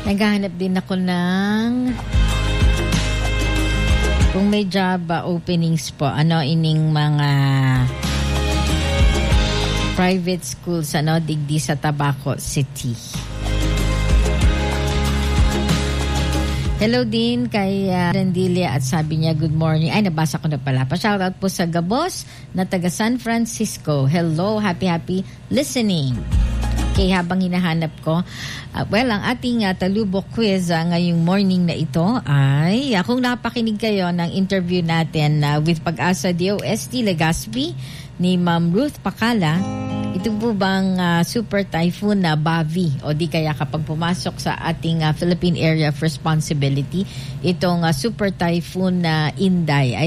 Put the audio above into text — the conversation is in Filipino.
Naghahanap din ako ng kung may job openings po, ining mga private schools, digdi sa Tabaco City. Hello din kay Randilia at sabi niya, good morning. Ay, nabasa ko na pala. Pa-shoutout po sa Gabos na taga San Francisco. Hello, happy listening. Okay, habang hinahanap ko, ang ating talubok quiz ngayong morning na ito ay, kung napakinig kayo ng interview natin with Pag-asa DOST Legazpi ni Ma'am Ruth Pakala, ito po bang super typhoon na Bavi o di kaya kapag pumasok sa ating Philippine Area of Responsibility, itong super typhoon na Inday ay